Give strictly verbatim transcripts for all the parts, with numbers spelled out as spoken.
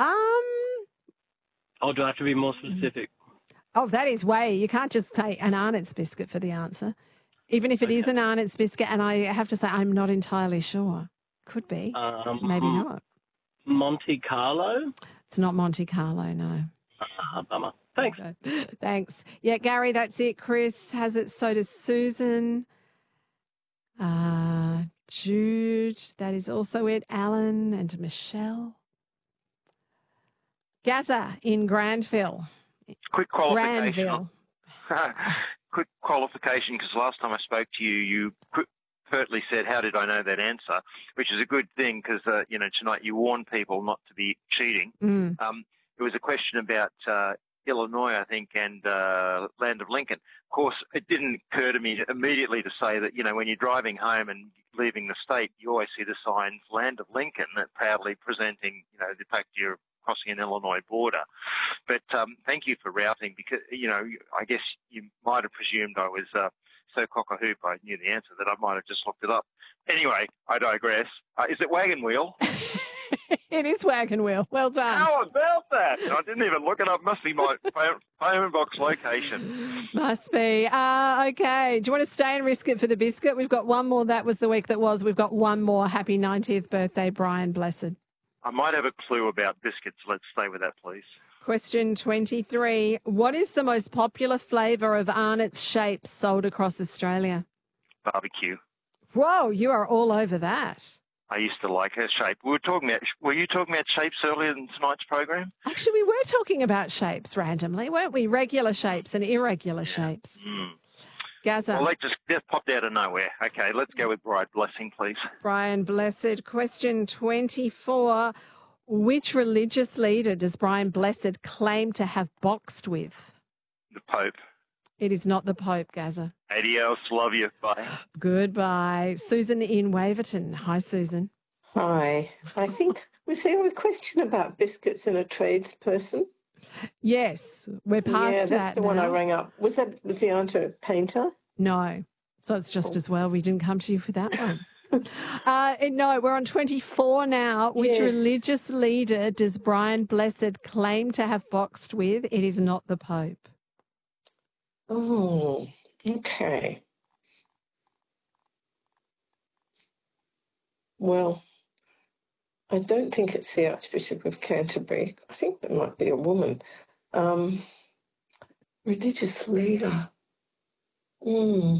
Um. Or do I have to be more specific? Oh, that is way. You can't just say an Arnott's biscuit for the answer. Even if it Okay. is an Arnott's biscuit, and I have to say I'm not entirely sure. Could be. Um, Maybe not. Monte Carlo? It's not Monte Carlo, no. Ah, bummer. Thanks. Okay. Thanks. Yeah, Gary, that's it. Chris has it. So does Susan. Uh, Jude, that is also it. Alan and Michelle. Gaza in Grandville. Quick qualification. Grandville. Quick qualification, because last time I spoke to you, you qu- pertly said, how did I know that answer? Which is a good thing because, uh, you know, tonight you warned people not to be cheating. Mm. Um, it was a question about uh, Illinois, I think, and uh, Land of Lincoln. Of course, it didn't occur to me immediately to say that, you know, when you're driving home and leaving the state, you always see the signs Land of Lincoln, that proudly presenting, you know, the fact you're crossing an Illinois border. But um, thank you for routing, because, you know, I guess you might have presumed I was uh, so cock-a-hoop I knew the answer that I might have just looked it up. Anyway, I digress. Uh, is it Wagon Wheel? It is Wagon Wheel. Well done. How about that? I didn't even look it up. Must be my phone, phone box location. Must be. Uh, okay. Do you want to stay and risk it for the biscuit? We've got one more. That was the week that was. We've got one more. Happy ninetieth birthday, Brian Blessed. I might have a clue about biscuits. Let's stay with that, please. Question twenty-three. What is the most popular flavour of Arnott's shapes sold across Australia? Barbecue. Whoa, you are all over that. I used to like her shape. We were talking about. Were you talking about shapes earlier in tonight's program? Actually, we were talking about shapes randomly, weren't we? Regular shapes and irregular shapes. Mm. Gaza. Well, they just, just popped out of nowhere. Okay, let's go with Brian Blessing, please. Brian Blessed. Question twenty-four. Which religious leader does Brian Blessed claim to have boxed with? The Pope. It is not the Pope, Gaza. Adios. Love you. Bye. Goodbye. Susan in Waverton. Hi, Susan. Hi. I think, was there a question about biscuits and a tradesperson? Yes, we're past yeah, that's that the now. one I rang up. Was that was the answer painter? No. So it's just Oh. as well we didn't come to you for that one. uh, no, we're on twenty-four now. Which Yes. religious leader does Brian Blessed claim to have boxed with? It is not the Pope. Oh, okay. Well, I don't think it's the Archbishop of Canterbury. I think there might be a woman. Um, religious leader. Hmm.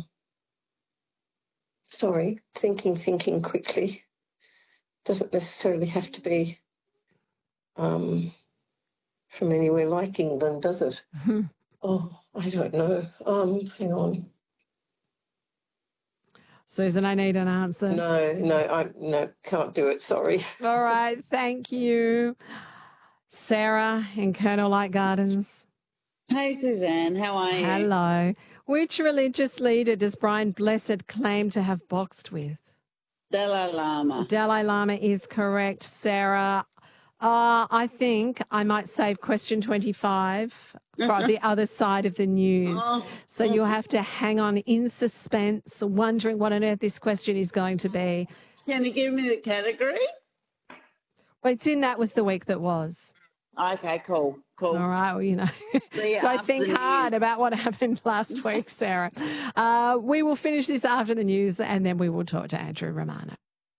Sorry, thinking, thinking quickly. Doesn't necessarily have to be um, from anywhere like England, does it? Oh, I don't know. Um, hang on. Susan, I need an answer. No, no, I no can't do it. Sorry. All right, thank you. Sarah in Colonel Light Gardens. Hey, Suzanne, how are you? Hello. Which religious leader does Brian Blessed claim to have boxed with? Dalai Lama. Dalai Lama is correct, Sarah. Uh, I think I might save question twenty-five for the other side of the news. Oh. So you'll have to hang on in suspense, wondering what on earth this question is going to be. Can you give me the category? Well, it's in That Was the Week That Was. Okay, cool, cool. All right, well, you know, See you so after think the hard news. about what happened last week, Sarah. Uh, we will finish this after the news and then we will talk to Andrew Romano.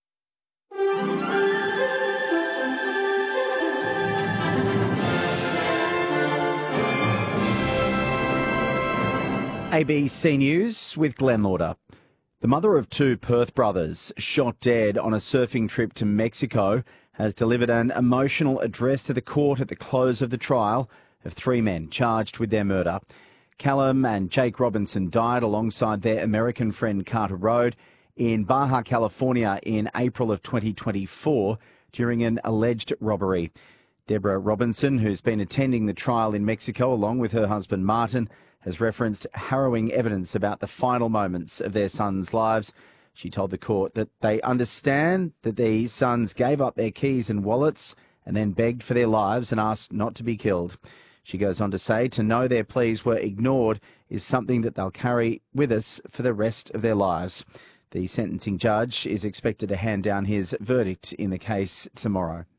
A B C News with Glenn Lauder. The mother of two Perth brothers shot dead on a surfing trip to Mexico has delivered an emotional address to the court at the close of the trial of three men charged with their murder. Callum and Jake Robinson died alongside their American friend Carter Road in Baja California in April of twenty twenty-four during an alleged robbery. Deborah Robinson, who's been attending the trial in Mexico along with her husband Martin, has referenced harrowing evidence about the final moments of their sons' lives. She told the court that they understand that the sons gave up their keys and wallets and then begged for their lives and asked not to be killed. She goes on to say to know their pleas were ignored is something that they'll carry with us for the rest of their lives. The sentencing judge is expected to hand down his verdict in the case tomorrow.